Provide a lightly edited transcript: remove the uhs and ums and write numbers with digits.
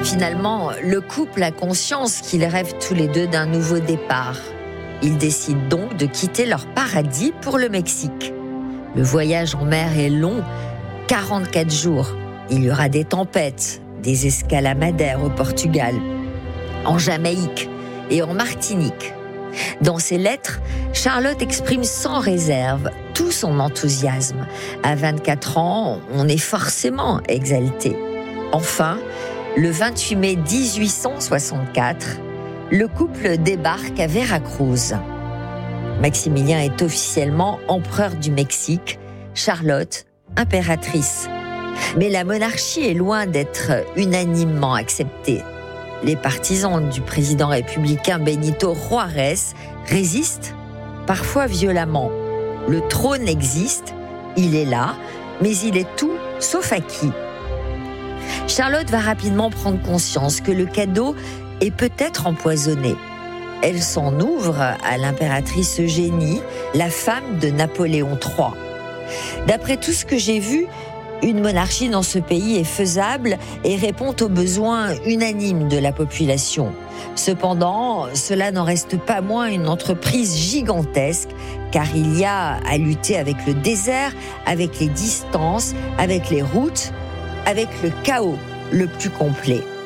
Finalement, le couple a conscience qu'ils rêvent tous les deux d'un nouveau départ. Ils décident donc de quitter leur paradis pour le Mexique. Le voyage en mer est long, 44 jours. Il y aura des tempêtes, des escales à Madère au Portugal, en Jamaïque et en Martinique. Dans ses lettres, Charlotte exprime sans réserve tout son enthousiasme. À 24 ans, on est forcément exalté. Enfin, le 28 mai 1864, le couple débarque à Veracruz. Maximilien est officiellement empereur du Mexique, Charlotte, impératrice. Mais la monarchie est loin d'être unanimement acceptée. Les partisans du président républicain Benito Juárez résistent, parfois violemment. Le trône existe, il est là, mais il est tout sauf acquis. Charlotte va rapidement prendre conscience que le cadeau est peut-être empoisonné. Elle s'en ouvre à l'impératrice Eugénie, la femme de Napoléon III. D'après tout ce que j'ai vu, une monarchie dans ce pays est faisable et répond aux besoins unanimes de la population. Cependant, cela n'en reste pas moins une entreprise gigantesque, car il y a à lutter avec le désert, avec les distances, avec les routes, avec le chaos le plus complet.